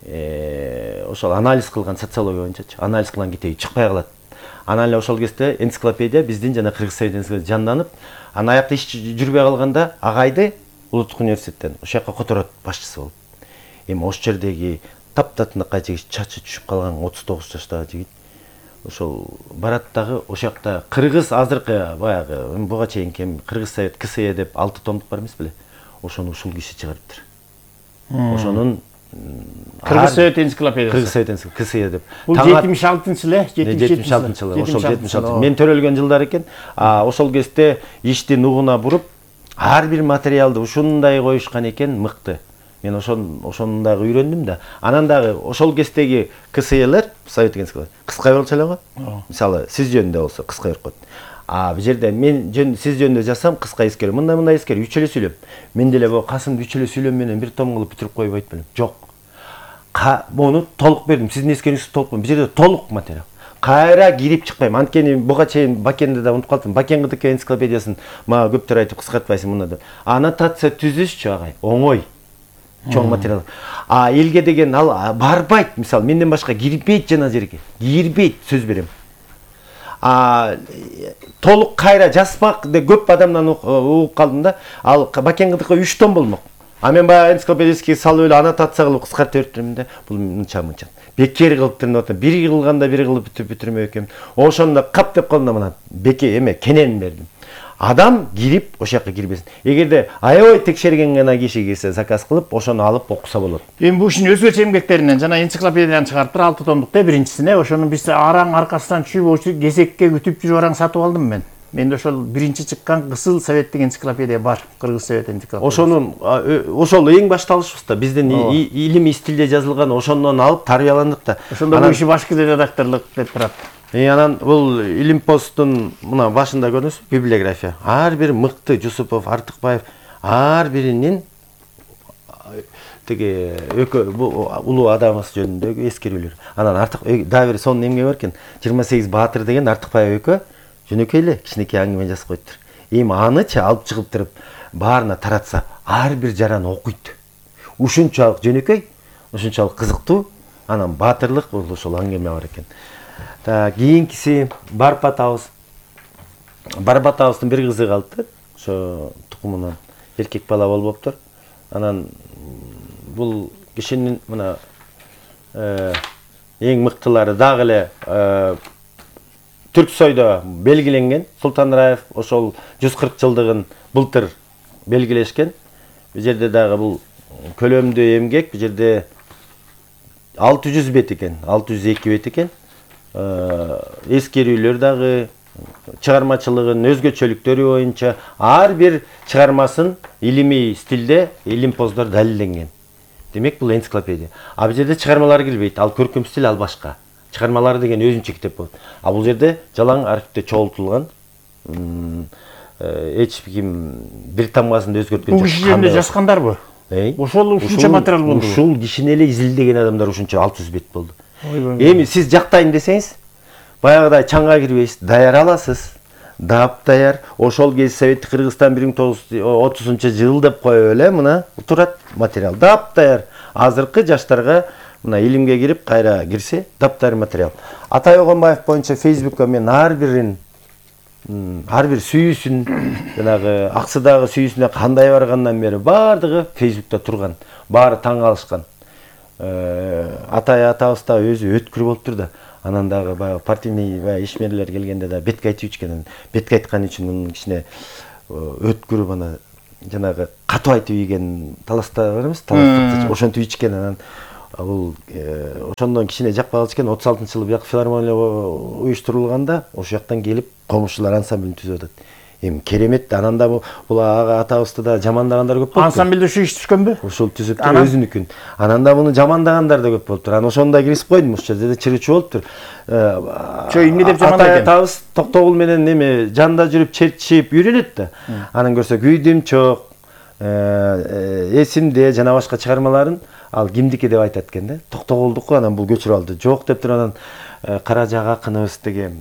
Speaker 2: ошол анализ кылган социология боюнчачы, анализ кылган китеби чыкпай калат. Анан эле ошол кезде энциклопедия биздин жана Кыргыз Совет энциклопедиясы жанданып, анан аякта иш жүрбөй калганда агайды Улуттук университеттен ошол жака которот башчысы болуп. Эми ошол жердеги таптатынакай жигит, чачы түшүп калган отуз тогуз жаштагы жигит ошол барат дагы ошол жакта кыргыз азыркы баягы буга чейин кем Кыргыз Совет КСЕ деп алты томдук бар эмес беле? Ошону ушул киши чыгарыптыр. Ошонун
Speaker 1: Кыргыз Совет энциклопедиясы.
Speaker 2: Кыргыз Совет энциклопедиясы КСЕ деп.
Speaker 1: Бул жетимиш алтынчы эле,
Speaker 2: жетимиш алтынчы жылы, ошол жетимиш алтынчы. Мен төрөлгөн жылдар экен. А ошол кезде иштин угуна буруп, ар бир материалды ушундай коюшкан экен, мыкты. Мен ошон ошону дагы үйрөндүм да. Анан дагы ошол кездеги КСЕлер, Совет энциклопедиясы, кыска болчу эле го. Мисалы, сиз жөнүндө болсо кыска берип коет. А бул жерде мен жөн сиз жөнүндө жазсам кыска эскерем. Мындай мындай эскерем, үч эле сүйлөм. Мен деле бу Касым үч эле сүйлөм менен бир том кылып бүтүрүп койбойт белем. Жок. Мону толук бердим. Сиздин эскериңизди толук. Бул жерде толук материал. Кайра кирип чыкпайм. Анткени буга чейин Бакенди да унутуп калдым. Бакен КДК энциклопедиясын мага көптөр айтып кыскартпайсың муну деп. Аннотация түзүшчү агай. Оңой. Чоң материал. А элге деген ал барбайт. Мисалы, менден башка кирбейт жана жерге. Кирбейт, сөз берем. А толук кайра жазмак деп көп адамдан угуп калдым да. Ал Бакен КДК үч том болмок. А мен баягы энциклопедический салып эле аннотация кылып кыскартып бериптирмин да. Бул мынча-мынча. Бекер кылыптырмын атам. Бир кылганда бир кылып бүтүрмөк экенмин. Ошондо кап деп калдым мына. Беке эме кенен бердим. Адам кирип ошол жака кирбесин. Эгерде аябай текшерген гана киши кирсе заказ кылып, ошону алып окуса болот.
Speaker 1: Эми бул ушун өзгөчө эмгектеринен жана энциклопедиядан чыгарыптыр алты томдукта биринчисине. Ошону биз араң аркасынан түшүп, кезекке күтүп жүрүп араң сатып алдым мен. Менде ошол биринчи чыккан кысыл советтик энциклопедия бар, Кыргыз Совет энциклопедиясы.
Speaker 2: Ошонун ошол эң башталышыбызда биздин илимий стилде жазылган ошондон алып тарбияландык да.
Speaker 1: Ошондо бул иши башкы редакторлук деп турат.
Speaker 2: И анан бул Илимпосттун мына башында көрдүңүзбү библиография. Ар бир мыкты Жусупов, Артыкбаев ар биринин тиги өкө улуу адамыбыз жөнүндөгү эскерүүлөр. Анан Артык дагы бир сонун эмге бар экен. жыйырма сегиз баатыр деген Артыкбаев өкө жөнөкөй эле кичинекей аңгеме жазып коюптур. Эми анычы алып чыгып туруп баарына таратса, ар бир жаран окуйт. Ушунчалык жөнөкөй, ушунчалык кызыктуу, анан баатырлык бул ошол аңгеме бар экен. Та кийинкиси Барып атабыз. Барып атабыздын бир кызы калды. Ошо тукумунан эркек бала болбоптур. Анан бул кишинин мына эң мыктылары дагы эле Түрксойдо белгиленген. Султан Раев ошол жүз кырк жылдыгын былтыр белгилешкен. Бул жерде дагы бул көлөмдүү эмгек, бул жерде алты жүз бет экен, алты жүз эки бет экен. Эскерүүлөр дагы чыгармачылыгын өзгөчөлүктөрү боюнча ар бир чыгармасын илимий стилде илимпоздор далилденген. Демек бул энциклопедия. А бул жерде чыгармалар кирбейт, ал көркөм стиль, ал башка. Чыгармалары деген өзүнчө китеп болот. А бул жерде жалаң архивде чогултулган, эч ким бир тамгасында өзгөрткөн жок.
Speaker 1: Бул киши жөнүндө жазгандарбы? Ошол ушунча материал болду.
Speaker 2: Ушул кишини эле изилдеген адамдар ушунча алты жүз бет болду. Эми сиз жактайын десеңиз, баягыдай чаңга кирбейсиз, даяр аласыз. дааптаяр. Ошол кез Советтик Кыргызстан бир миң тогуз жүз отузунчу жыл деп коюп эле мына турат материал. Дааптаяр. Азыркы жаштарга мына илимге кирип кайра кирсе дааптаяр материал. Атай Огонбаев боюнча Facebook'ка мен ар бирин ар бир сүйүүсүн жанагы Аксыдагы сүйүүсүнө кандай баргандан бери бардыгы Facebook'та турган. Баары таң калышкан. Атай атабыз да өзү өткүр болуптур да. Анан дагы баягы партийный баягы ишмерлер келгенде да бетке айтып ичкен. Бетке айткан үчүн мунун кичине өткүр бана жанагы катуу айтып ийген таласта бар эмес? Таласта ошентип ичкен. Анан бул ошондон кичине жакпай калыш экен. отуз алтынчы жылы бияк филармония уюштурулганда ошол жактан келип комушулар ансамблин түзүп атат. Эми керемет. Анан да бул атабызды да жамандагандар көп болуптур.
Speaker 1: Ансамблде ушу иш түшкөнбү?
Speaker 2: Ошол түзүп өзүнүкүн. Анан да муну жамандагандар да көп болуптур. Анан ошондо кирип койдум, ошол жерде чырчы болуптур.
Speaker 1: Чо эмне деп жамандайт?
Speaker 2: Атабыз Токтогул менен эме жанда жүрүп чертишип үйрөнөт да. Анан көрсө күйдүм чок, эсимде жана башка чыгармаларын ал кимдики деп айтат экен да. Токтогулдуку анан бул көчүрүп алды. Жок деп туруп анан Кара Жак акыныбыз деген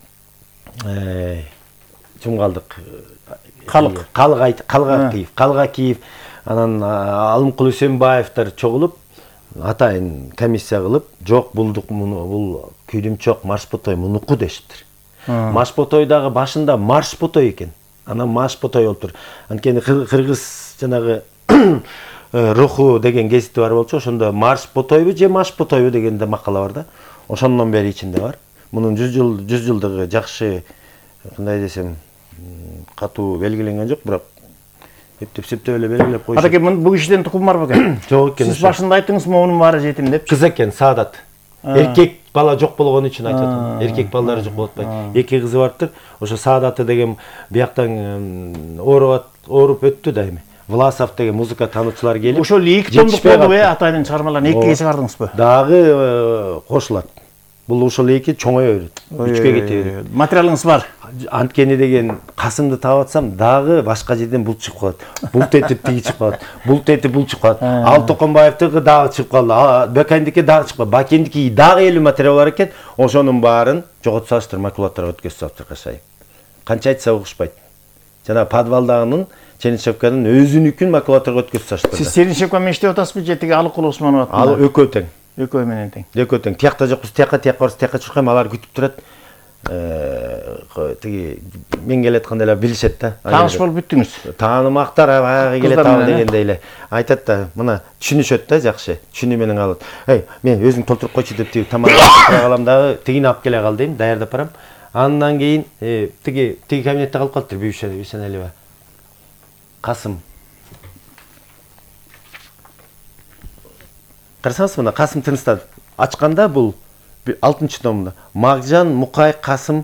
Speaker 2: Жумгалдык Калык Калык Калык Калык анан Алымкул Үсенбаевдер чогулуп атайын комиссия кылып, жок булдук муну бул күйдүм чок марш ботой мунуку дешиптир. Марш ботойдагы башында марш ботой экен. Анан марш ботой болуптур. Анткени кыргыз жанагы руху деген гезити бар болчу, ошондо марш ботойбу же марш ботойбу деген да макала бар да. Ошондон бери ичинде бар. Мунун жүз жыл жүз жылдыгы жакшы, кандай десем, катуу белгиленген жок, бирок эптеп-септеп эле белгилеп коюш.
Speaker 1: Атаке, бул кишиден тукум барбы экен?
Speaker 2: Жок экен.
Speaker 1: Сиз башында айттыңыз, монун баары жетим деп.
Speaker 2: Кыз экен, Саадат. Эркек бала жок болгон үчүн айтып атам. Эркек балдары жок болуп атпайт. Эки кызы бартыр. Ошо Саадаты деген бияктан ооруп өттү да эми. Власов деген музыка таануучулар келип.
Speaker 1: Ошол эки томдук болду э, Атайдын чыгармаларын экиге чыгардыңызбы?
Speaker 2: Дагы кошулат. Бул ошол эки чоңое берет. Үчкө кете берет.
Speaker 1: Материалыңыз бар.
Speaker 2: Анткени деген Касымды таап атсам, дагы башка жерден бул чыгып калат. Булт этип тиги чыгып калат. Булт этип бул чыгып калат. Ал Токонбаевдики дагы чыгып калды. Бекендики дагы чыгып калды. Бакендики дагы элүү материал бар экен. Ошонун баарын жоготуп салыштыр, макулатурага өткөзүп салыштыр кашайып. Канча айтса угушпайт. Жана подвалдагынын Чернышевканын өзүнүкүн макулатурага өткөзүп салыштыр.
Speaker 1: Сиз Чернышевка менен иштеп атасызбы же тиги Алыкул Осмонов аттуу?
Speaker 2: Ал экөө тең.
Speaker 1: Экөө менен тең.
Speaker 2: Экөө тең. Тиякта жокпуз, тияка тияка барсыз, тияка чуркайм, алар күтүп турат. Тиги мен келатканда эле билишет да.
Speaker 1: Тааныш болуп бүттүңүз.
Speaker 2: Таанымактар баягы келет ал дегендей эле айтат да, мына түшүнүшөт да жакшы. Түшүнүү менен алат. Эй, мен өзүң толтуруп койчу деп тиги тамак тура калам дагы, тигини алып келе кал дейм, даярдап барам. Андан кийин тиги тиги кабинетте калып калыптыр Бүйшө Бейшеналиева. Касым. Карасаңыз мына Касым тыныстады. Ачканда бул алтынчы томунда Макжан, Мукай, Касым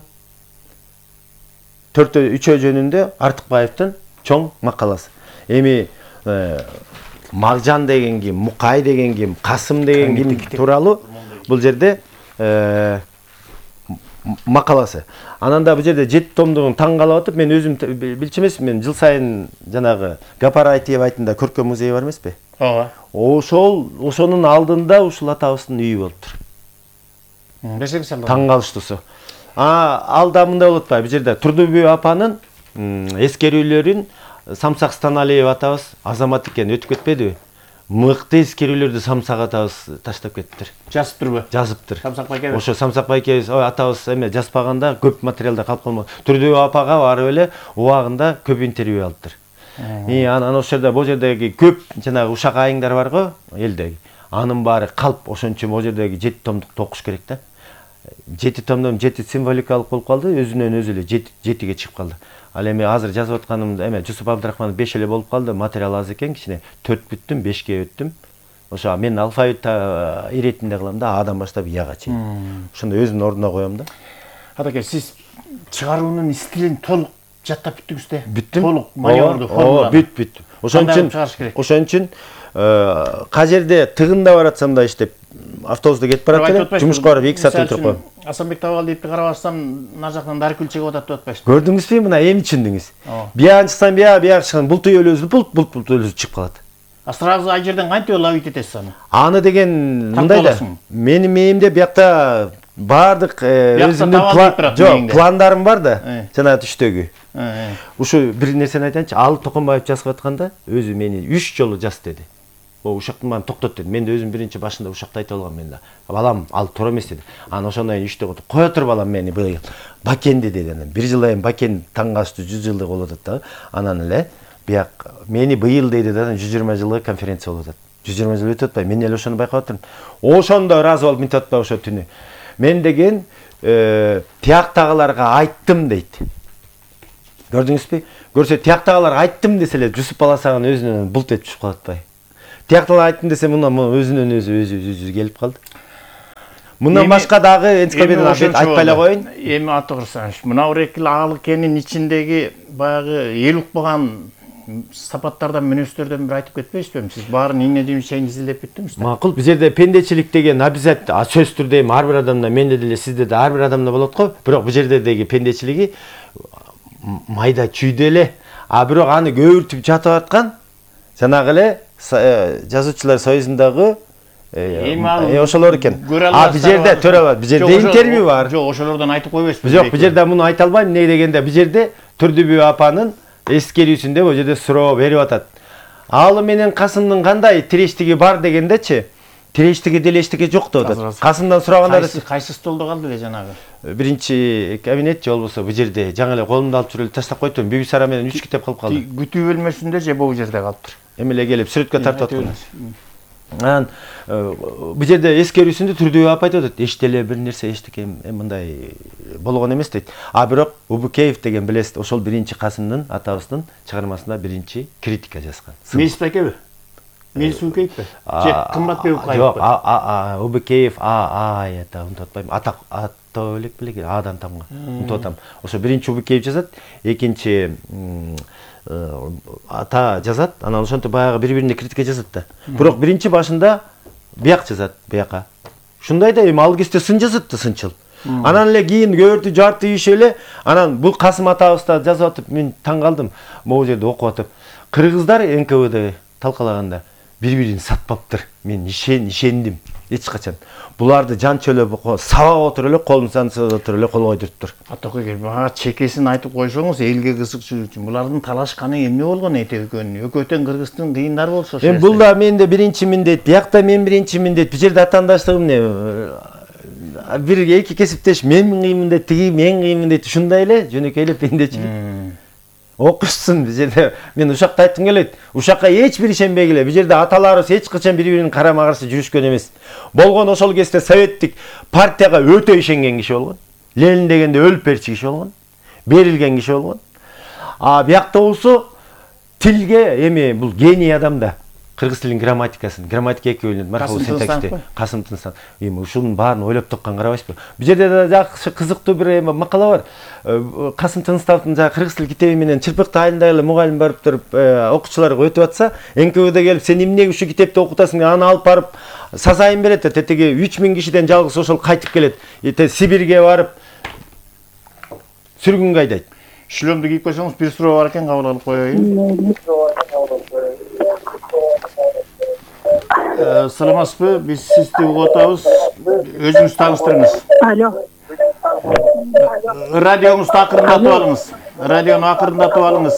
Speaker 2: төртөө үчөө жөнүндө Артыкбаевдин чоң макаласы. Эми Макжан деген ким, Мукай деген ким, Касым деген ким тууралуу бул жерде макаласы. Анан да бул жерде жети томдугун таң калып атып, мен өзүм билчү эмесмин, мен жыл сайын жанагы Гапар Айтиевайтында көркөм музей бар эмеспи?
Speaker 1: Ооба.
Speaker 2: Ошол ошонун алдында ушул атабыздын үйү болуптур.
Speaker 1: Берсеңиз алда.
Speaker 2: Таң калыштуусу. А, алда мындай болуп атпайбы? Бул жерде Турдубүй апанын эскерүүлөрүн Самсак Станалиев атабыз азамат экен өтүп кетпедиби? Мыкты эскерүүлөрдү Самсак атабыз таштап кеттир.
Speaker 1: Жазыптырбы?
Speaker 2: Жазыптыр.
Speaker 1: Самсак Байкебиз.
Speaker 2: Ошо Самсак Байкебиз атабыз эме жазбаганда көп материалдар калып калмаган. Турдубүй апага барып эле убагында көп интервью алыптыр. И анан ошол жерде бул жердеги көп жанагы ушак айыңдар бар го элдеги. Анын баары калп, ошон үчүн бул жердеги жети томдукту окуш керек да. жети томдон жети символикалык болуп калды, өзүнөн өзү эле жетиге чыгып калды. Ал эми азыр жазып атканымда эме Жусуп Абдрахманов беш эле болуп калды, материал аз экен, кичине төрт бүттүм, бешке өттүм. Ошо мен алфавит иретинде кылам да, Адан баштап Яга чейин. Ошондо өзүмдүн ордуна коем да.
Speaker 1: Атаке, сиз чыгаруунун стилин толук жаттап бүттүңүз да?
Speaker 2: Бүттүм.
Speaker 1: Толук маневрду формуланы.
Speaker 2: Бүт, бүт. Ошон үчүн, ошон үчүн кажерде тыгында баратсам да иштеп автобуста кетип барат эле, жумушка барып эки саат өтүп коем.
Speaker 1: Асанбек Табалдиевди карап атсам, нар жактан даркүл чегип атат деп атпайсызбы?
Speaker 2: Көрдүңүзбү, мына эми түшүндүңүз. Биян чыксам, бия, бия чыксам, булт үйлөбүз, булт, булт, булт үйлөбүз чыгып калат.
Speaker 1: А сразу ай жерден кантип ловить этесиз аны?
Speaker 2: Аны деген мындай да. Менин мээмде биякта бардык
Speaker 1: Бияқта
Speaker 2: өзүмдүн
Speaker 1: табалып
Speaker 2: план
Speaker 1: турат
Speaker 2: жок
Speaker 1: мээңде.
Speaker 2: пландарым бар да
Speaker 1: Э.
Speaker 2: жана түштөгү.
Speaker 1: Э,
Speaker 2: Ушу бир нерсени айтайынчы, ал Токонбаев жазып атканда өзү мени үч жолу жаз деди. О ушакты маны токтот деди. Мен да өзүм биринчи башында ушакты айтып алгам мен да. Балам, ал туура эмес деди. Анан ошондон кийин үчтө отуруп кое тур балам мени быйыл. Бакенди деди анан. Бир жыл айын Бакен таңгачтуу жүз жылдык болуп атат да. Анан эле бияк мени быйыл дейди да жүз жыйырма жылдык конференция болуп атат. жүз жыйырма жыл өтүп атпайбы? Мен эле ошону байкап атырмын. Ошондо ыраазы болуп мынтип атпайбы ошо түнү. Мен деген тияктагыларга айттым дейт. Көрдүңүзбү? Көрсө тияктагылар айттым десе эле Жусуп Баласагын өзүнөн булт этип чыгып калат атпайбы? Тияктагылар айттым десе мындан өзүнөн өзү өзү өзү келип калды. Мындан башка дагы энциклопедияны айтпай эле коеюн.
Speaker 1: Эми Атыкырсанович, мына Рекил Аал кенин ичиндеги баягы эл укпаган сапаттардан, мүнөздөрдөн бир айтып кетпейсизби? Сиз баарын ийне дейм чейин изилдеп бүттүңүз да.
Speaker 2: Макул, бул жерде пендечилик деген обязательно сөз түрдө эми ар бир адамда, менде деле, сизде да ар бир адамда болот го. Бирок бул жердеги пендечилиги майда чүйдө эле. А бирок аны көбүртүп жатып аткан жанагы эле жазуучулар союзундагы ошолор экен. А бул жерде төрөбөт, бул жерде интервью бар.
Speaker 1: Жок, ошолордон айтып койбойсузбу?
Speaker 2: Жок, бул жерде муну айта албайм. Эмне дегенде бул жерде Түрдүбү апанын эскерүүсүндө бул жерде суроо берип атат. Аалы менен Касымдын кандай тирештиги бар дегендечи, тирештиги делештиги жок деп атат. Касымдан сураганда
Speaker 1: кайсы столдо калды эле жанагы?
Speaker 2: Биринчи кабинет же болбосо бул жерде жаңы эле колумду алып жүрүп таштап койтум. Бибисара менен үч китеп калып калды.
Speaker 1: Күтүү бөлмөсүндө же бул жерде калыптыр?
Speaker 2: Эми эле келип сүрөткө тартып аткан. Анан бул жерде эскерүүсүндө Түрдүбү апа айтып атат, эч деле бир нерсе эчтеке мындай болгон эмес дейт. А бирок Убукеев деген билесиз, ошол биринчи Касымдын атабыздын чыгармасында биринчи критика жазган.
Speaker 1: Мелис Бакеби? Мелис Убукеевби? Же Кымбатбек Укаевби?
Speaker 2: Жок, а Убукеев а а это унутуп атпайм. Ата ата элек беле Адан тамга. Унутуп атам. Ошо биринчи Убукеев жазат, экинчи ата жазат, анан ошентип баягы бири-бирине критика жазат да. Бирок биринчи башында бияк жазат, бияка. Ушундай да эми ал кезде сын жазат да, сынчыл. Анан эле кийин көбүртү жарты ийишип эле, анан бул Касым атабыз да жазып атып, мен таң калдым. Могу жерде окуп атып, кыргыздар эн ка вэ талкалаганда бири-бирин сатпаптыр. Мен ишендим эч качан. Буларды жан чөлөп сабап отуруп эле, колун сансып отуруп эле кол койдуруптур.
Speaker 1: Атакай, бага чекесин айтып койсоңуз, элге кызыкчылык үчүн. Булардын талашканы эмне болгон эти экөөнүн? Экөөтөн Кыргыздын кыйындар болсо.
Speaker 2: Эми бул да менде биринчи миндет, биякта мен биринчи миндет, бул жерде атаандаштыгым эмне? Бир эки кесиптеш мен кыймын дейт, тиги мен кыймын дейт. Ушундай эле жөнөкөй эле пендечилик. Окушсун, бул жерде мен ушакта айткым келет. Ушакка эч бир ишенбегиле. Бул жерде аталарыбыз эч качан бири-бирин карама-каршы жүрүшкөн эмес. Болгон ошол кезде советтик партияга өтө ишенген киши болгон. Ленин дегенде өлүп берчү киши болгон. Берилген киши болгон. А биякта болсо тилге эми бул гений адам да. Кыргыз тилинин грамматикасын, грамматика экөөнүн мархабы синтаксти, Касым Тынсан. Эми ушунун баарын ойлоп тапкан карабайсызбы? Бул жерде да жакшы кызыктуу бир макала бар. Касым Тынстановдун жа кыргыз тил китеби менен чырпыкты айында эле мугалим барып туруп окуучуларга өтүп атса, эн ка вэ келип, сен эмнеге ушу китепти окутасың, аны алып барып сазайын берет да, тетеги үч миң кишиден жалгыз ошол кайтып келет. Эте Сибирге барып сүргүнгө айдайт.
Speaker 1: Шлемди кийип койсоңуз, бир суроо бар экен, кабыл алып коеюн. Саламатсызбы? Биз сизди угуп атабыз. Өзүңүз тааныштырыңыз.
Speaker 3: Алло.
Speaker 1: Радионузду акырындатып алыңыз. Радиону акырындатып алыңыз.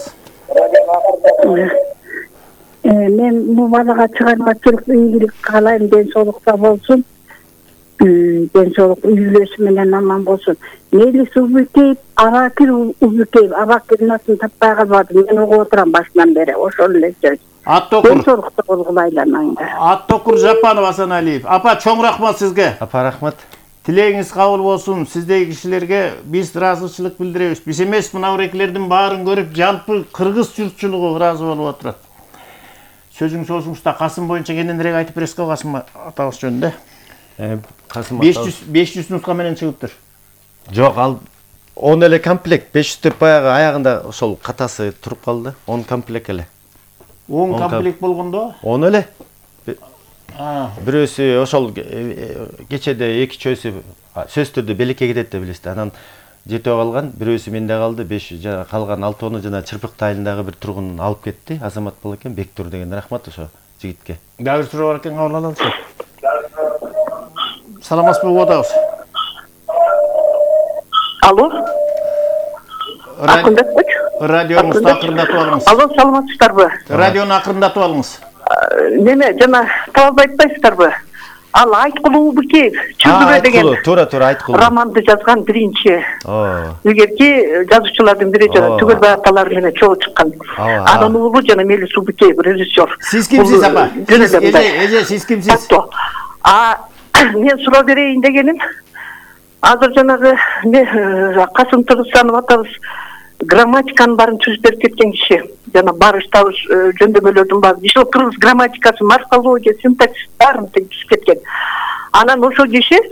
Speaker 3: Мен бул балага чыгармачылык ийгилик каалайм, ден соолукта болсун. Ден соолук үй бүлөсү менен аман болсун. Мелис Убукеев, Абакир Убукеев, Абакирдин атын таппай калбадым. Мен угуп отурам башынан бери, ошол эле сөз.
Speaker 1: Аттокур.
Speaker 3: Ден соолукта болгула айланаңдар.
Speaker 1: Аттокур Жапанов Асаналиев. Апа, чоң рахмат сизге.
Speaker 2: Апа, рахмат.
Speaker 1: Тилегиңиз кабыл болсун. Сиздеги кишилерге биз ыраазычылык билдиребиз. Биз эмес, мына урекилердин баарын көрүп, жалпы кыргыз журтчулугу ыраазы болуп отурат. Сөзүңүз болсуңузда Касым боюнча кененирээк айтып бересизби Касым атабыз жөнүндө?
Speaker 2: Касым
Speaker 1: беш жүз беш жүз нуска менен чыгыптыр.
Speaker 2: Жок, ал он эле комплект, беш жүз деп баягы аягында ошол катасы туруп калды. он комплект эле.
Speaker 1: он комплект болгондо?
Speaker 2: он эле. Бирөөсү ошол кечеде эки чөйсү сөз түрдө белекке кетет деп билесиз. Анан жетип калган, бирөөсү менде калды, беш жана калган алтоону жана Чырпык айылындагы бир тургун алып кетти. Азамат боло экен, Бектур деген. Рахмат ошо жигитке.
Speaker 1: Дагы бир суроо бар экен, кабыл алалы. Саламатсызбы, угуп атабыз.
Speaker 3: Алло.
Speaker 1: Ра-
Speaker 3: Акырындатпачы.
Speaker 1: Радионузду акырындатып алыңыз.
Speaker 3: Алло, саламатсыздарбы?
Speaker 1: Радиону акырындатып алыңыз.
Speaker 3: Неме, жана табылды айтпайсыздарбы? Ал Айткул Уулбекеев Чүгүрө деген
Speaker 2: туура туура Айткул
Speaker 3: романды жазган биринчи.
Speaker 2: Ооба.
Speaker 3: Эгерки жазуучулардын бири жана
Speaker 2: Ооба.
Speaker 3: Түгөл аталары менен чогуу чыккан.
Speaker 2: Ооба.
Speaker 3: Анын уулу жана Мелис Уулбекеев режиссер.
Speaker 1: Сиз кимсиз,
Speaker 3: Бул,
Speaker 1: апа?
Speaker 3: жөн
Speaker 1: Сиз-
Speaker 3: эле мындай.
Speaker 1: Эже, эже, сиз кимсиз?
Speaker 3: Аттоо. А мен суроо берейин дегеним, азыр жанагы не Касым Тырысанов атабыз грамматиканын баарын түзүп берип кеткен киши. Жана барыш табыш жөндөмөлөрдүн баары. Ишо кыргыз грамматикасы, морфология, синтаксис баарын түзүп кеткен. Анан ошол киши